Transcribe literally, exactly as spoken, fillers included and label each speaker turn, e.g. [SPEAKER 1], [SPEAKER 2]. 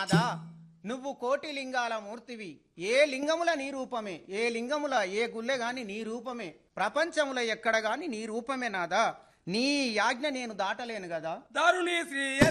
[SPEAKER 1] నాదా నువ్వు కోటి లింగాల మూర్తివి, ఏ లింగముల నీ రూపమే, ఏ లింగముల ఏ గుళ్ళె గాని నీ రూపమే, ప్రపంచముల ఎక్కడ గాని నీ రూపమే నాదా, నీ యాజ్ఞ నేను దాటలేను కదా.
[SPEAKER 2] దారుణి శ్రీ